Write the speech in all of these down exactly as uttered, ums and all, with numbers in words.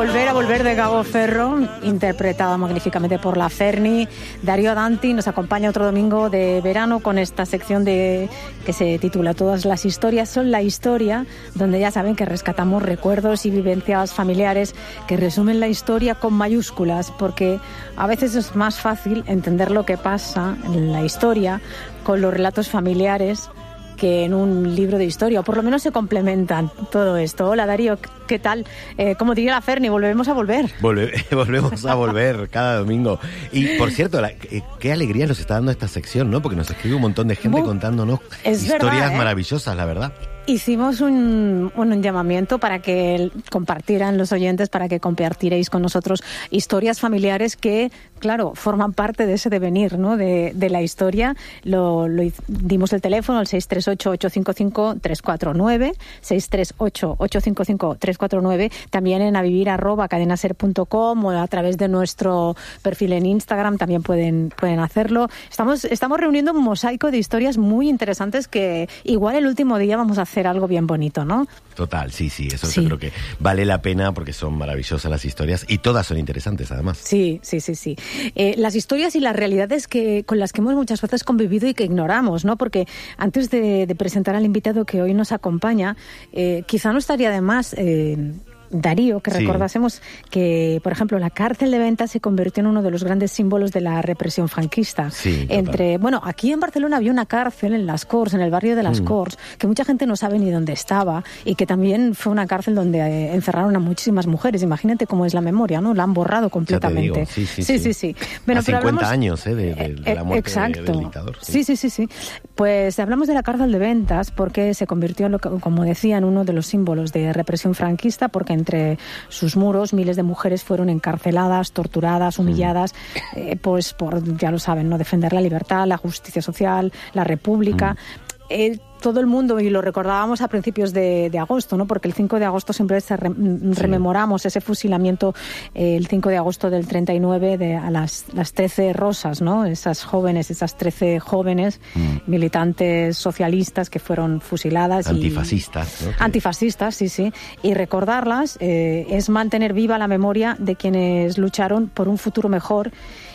Volver a volver de Gabo Ferro, interpretada magníficamente por la Ferni. Darío Danti nos acompaña otro domingo de verano con esta sección de que se titula Todas las historias son la historia, donde ya saben que rescatamos recuerdos y vivencias familiares que resumen la historia con mayúsculas, porque a veces es más fácil entender lo que pasa en la historia con los relatos familiares que en un libro de historia, o por lo menos se complementan todo esto. Hola Darío, ¿qué tal? Eh, como diría la Ferni, volvemos a volver. Volve, volvemos a volver cada domingo. Y por cierto, la, qué, qué alegría nos está dando esta sección, ¿no? Porque nos escribe un montón de gente Bu- contándonos historias verdad, ¿eh? maravillosas, la verdad. Hicimos un, un, un llamamiento para que compartieran los oyentes, para que compartierais con nosotros historias familiares que, claro, forman parte de ese devenir, ¿no? De, de la historia. Lo, lo dimos el teléfono, el seis tres ocho, ocho cinco cinco, tres cuatro nueve, seis tres ocho, ocho cinco cinco, tres cuatro nueve, también en avivir arroba cadenaser punto com o a través de nuestro perfil en Instagram también pueden, pueden hacerlo. Estamos, estamos reuniendo un mosaico de historias muy interesantes que igual el último día vamos a hacer hacer algo bien bonito, ¿no? Total, sí, sí, eso sí. Yo creo que vale la pena porque son maravillosas las historias y todas son interesantes además. Sí, sí, sí, sí. Eh, las historias y las realidades que con las que hemos muchas veces convivido y que ignoramos, ¿no? Porque antes de, de presentar al invitado que hoy nos acompaña, eh, quizá no estaría de más... Eh, Darío, que recordásemos sí. que, por ejemplo, la cárcel de Venta se convirtió en uno de los grandes símbolos de la represión franquista. Sí, Entre, bueno, aquí en Barcelona había una cárcel en Las Corts, en el barrio de Las mm. Corts, que mucha gente no sabe ni dónde estaba y que también fue una cárcel donde eh, encerraron a muchísimas mujeres. Imagínate cómo es la memoria, ¿no? La han borrado completamente. Ya te digo. Sí, sí, sí. sí, sí, sí. Bueno, a cincuenta hablamos, años eh, de, de, de la muerte exacto. de, del dictador. Sí. sí, sí, sí, sí. Pues hablamos de la cárcel de Ventas porque se convirtió, en lo que, como decía, en uno de los símbolos de represión franquista, porque entre sus muros miles de mujeres fueron encarceladas, torturadas, humilladas, mm. eh, pues por, ya lo saben, no defender la libertad, la justicia social, la república. Mm. Eh, todo el mundo, y lo recordábamos a principios de, de agosto, ¿no? Porque el cinco de agosto siempre se re, rememoramos sí. ese fusilamiento, eh, el cinco de agosto del treinta y nueve, de, a las, las trece rosas, ¿no? Esas jóvenes, esas trece jóvenes mm. militantes socialistas que fueron fusiladas. Antifascistas, y, ¿no? Antifascistas, sí, sí. Y recordarlas eh, es mantener viva la memoria de quienes lucharon por un futuro mejor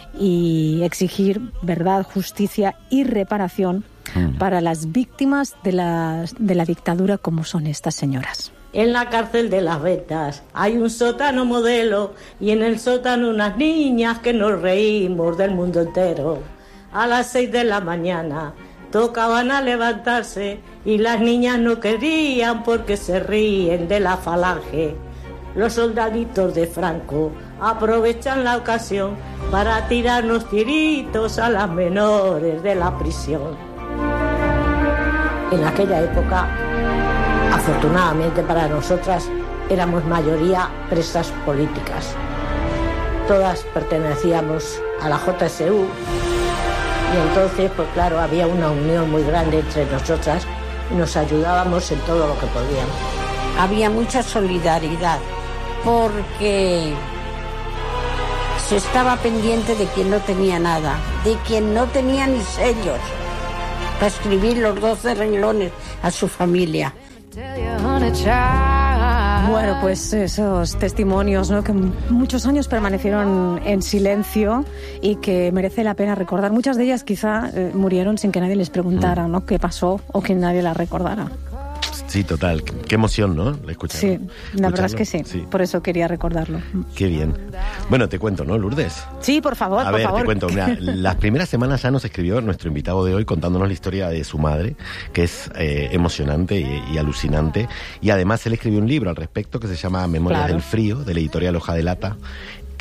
y exigir verdad, justicia y reparación mm. para las víctimas de la, de la dictadura como son estas señoras. En la cárcel de Las Ventas hay un sótano modelo y en el sótano unas niñas que nos reímos del mundo entero. A las seis de la mañana tocaban a levantarse y las niñas no querían porque se ríen de la falange. Los soldaditos de Franco aprovechan la ocasión para tirarnos tiritos a las menores de la prisión. En aquella época, afortunadamente para nosotras, éramos mayoría presas políticas. Todas pertenecíamos a la J S U y entonces, pues claro, había una unión muy grande entre nosotras y nos ayudábamos en todo lo que podíamos. Había mucha solidaridad porque se estaba pendiente de quien no tenía nada, de quien no tenía ni sellos para escribir los doce renglones a su familia. Bueno, pues esos testimonios, ¿no? Que muchos años permanecieron en silencio y que merece la pena recordar. Muchas de ellas quizá eh, murieron sin que nadie les preguntara, ¿no? qué pasó o que nadie las recordara. Sí, total. Qué emoción, ¿no? Escucharlo. Sí, la verdad es que sí. sí. Por eso quería recordarlo. Qué bien. Bueno, te cuento, ¿no, Lourdes? Sí, por favor, A por ver, favor. te cuento. Mira, las primeras semanas ya nos escribió nuestro invitado de hoy contándonos la historia de su madre, que es eh, emocionante y, y alucinante. Y además él escribió un libro al respecto que se llama Memorias claro. del Frío, de la editorial Hoja de Lata.